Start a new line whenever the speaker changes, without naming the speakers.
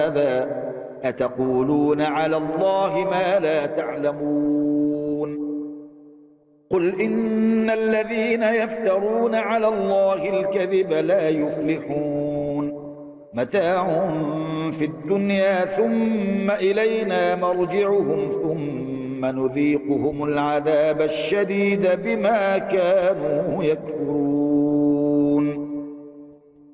هذا أتقولون على الله ما لا تعلمون قل إن الذين يفترون على الله الكذب لا يفلحون متاع في الدنيا ثم إلينا مرجعهم ثم نذيقهم العذاب الشديد بما كانوا يكفرون